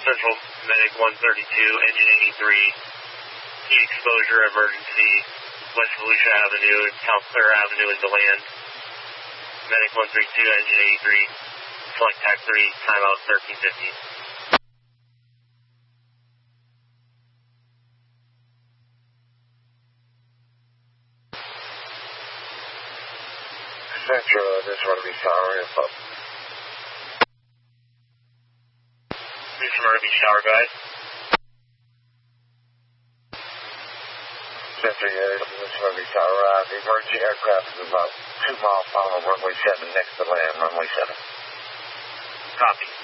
Central Medic 132, Engine 83, heat exposure emergency, West Volusia Avenue and South Clair Avenue into land. Medic 132, Engine 83, select TAC 3, timeout 1350. Central, I just want to be sorry about. This is Murphy Shower Guide. Central, yeah, this is Murphy Shower. The emergency aircraft is about 2 miles from runway 7 next to land, runway 7. Copy.